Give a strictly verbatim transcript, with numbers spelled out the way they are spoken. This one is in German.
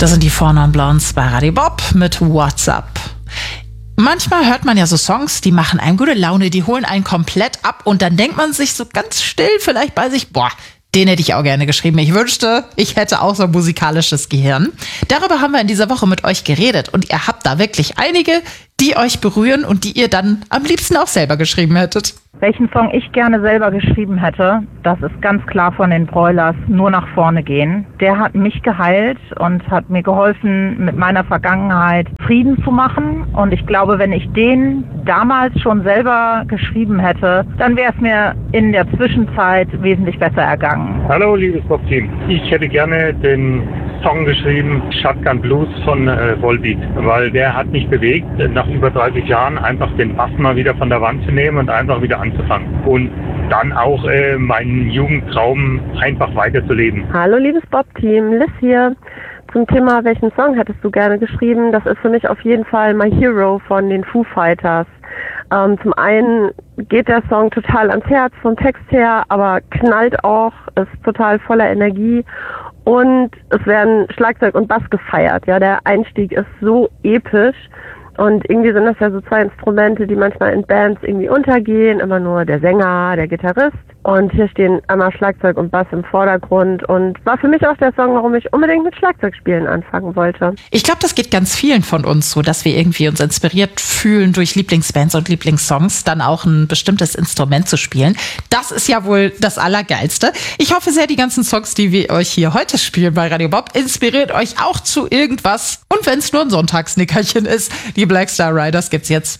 Das sind die Four Non Blondes bei Radio Bob mit What's Up. Manchmal hört man ja so Songs, die machen einem gute Laune, die holen einen komplett ab und dann denkt man sich so ganz still vielleicht bei sich, boah, den hätte ich auch gerne geschrieben. Ich wünschte, ich hätte auch so ein musikalisches Gehirn. Darüber haben wir in dieser Woche mit euch geredet und ihr habt da wirklich einige, die euch berühren und die ihr dann am liebsten auch selber geschrieben hättet. Welchen Song ich gerne selber geschrieben hätte, das ist ganz klar von den Broilers, Nur nach vorne gehen. Der hat mich geheilt und hat mir geholfen, mit meiner Vergangenheit Frieden zu machen. Und ich glaube, wenn ich den damals schon selber geschrieben hätte, dann wäre es mir in der Zwischenzeit wesentlich besser ergangen. Hallo, liebes Bob-Team. Ich hätte gerne den Song geschrieben, Shotgun Blues von äh, Volbeat, weil der hat mich bewegt, nach über dreißig Jahren einfach den Bass mal wieder von der Wand zu nehmen und einfach wieder anzufangen. Und dann auch äh, meinen Jugendtraum einfach weiterzuleben. Hallo, liebes Bob-Team, Liz hier. Zum Thema, welchen Song hättest du gerne geschrieben? Das ist für mich auf jeden Fall My Hero von den Foo Fighters. Ähm, zum einen geht der Song total ans Herz vom Text her, aber knallt auch, ist total voller Energie. Und es werden Schlagzeug und Bass gefeiert. Ja, der Einstieg ist so episch. Und irgendwie sind das ja so zwei Instrumente, die manchmal in Bands irgendwie untergehen. Immer nur der Sänger, der Gitarrist. Und hier stehen einmal Schlagzeug und Bass im Vordergrund. Und war für mich auch der Song, warum ich unbedingt mit Schlagzeugspielen anfangen wollte. Ich glaube, das geht ganz vielen von uns so, dass wir irgendwie uns inspiriert fühlen durch Lieblingsbands und Lieblingssongs, dann auch ein bestimmtes Instrument zu spielen. Das ist ja wohl das Allergeilste. Ich hoffe sehr, die ganzen Songs, die wir euch hier heute spielen bei Radio Bob, inspiriert euch auch zu irgendwas. Und wenn es nur ein Sonntagsnickerchen ist, die Black Star Riders gibt's jetzt